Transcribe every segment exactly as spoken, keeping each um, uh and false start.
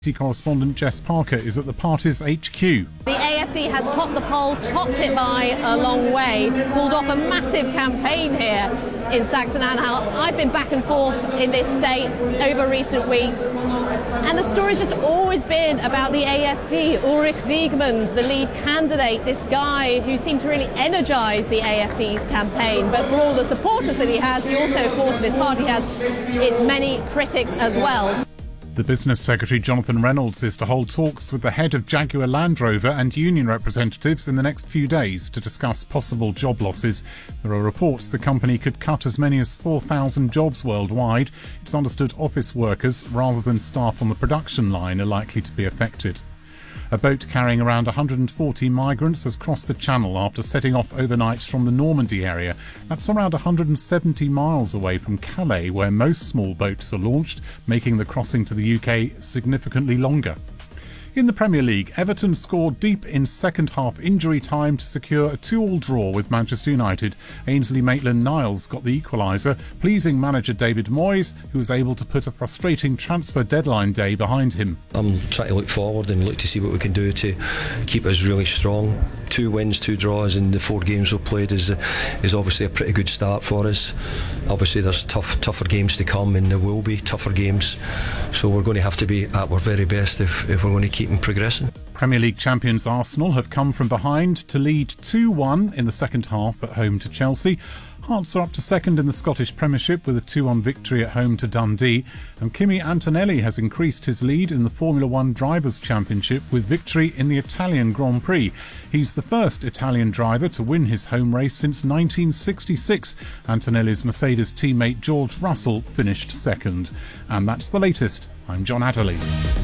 Correspondent Jess Parker is at the party's H Q. The A F D has topped the poll, topped it by a long way, pulled off a massive campaign here in Saxon-Anhalt. I've been back and forth in this state over recent weeks, and the story's just always been about the A F D. Ulrich Siegmund, the lead candidate, this guy who seemed to really energise the A F D's campaign. But for all the supporters that he has, he also, of course, in his party has its many critics as well. The Business Secretary Jonathan Reynolds is to hold talks with the head of Jaguar Land Rover and union representatives in the next few days to discuss possible job losses. There are reports the company could cut as many as four thousand jobs worldwide. It's understood office workers rather than staff on the production line are likely to be affected. A boat carrying around one hundred forty migrants has crossed the Channel after setting off overnight from the Normandy area. That's around one hundred seventy miles away from Calais, where most small boats are launched, making the crossing to the U K significantly longer. In the Premier League, Everton scored deep in second-half injury time to secure a two-all draw with Manchester United. Ainsley Maitland-Niles got the equaliser, pleasing manager David Moyes, who was able to put a frustrating transfer deadline day behind him. I'm trying to look forward and look to see what we can do to keep us really strong. Two wins, two draws in the four games we've played is is obviously a pretty good start for us. Obviously there's tough, tougher games to come, and there will be tougher games. So we're going to have to be at our very best if, if we're going to keep progressing. Premier League champions Arsenal have come from behind to lead two one in the second half at home to Chelsea. Hearts are up to second in the Scottish Premiership with a two one victory at home to Dundee, and Kimi Antonelli has increased his lead in the Formula One Drivers' Championship with victory in the Italian Grand Prix. He's the first Italian driver to win his home race since nineteen sixty-six. Antonelli's Mercedes teammate George Russell finished second. And that's the latest. I'm John Adderley.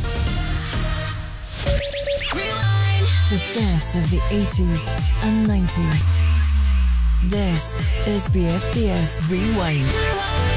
The best of the eighties and nineties. This is B F B S Rewind.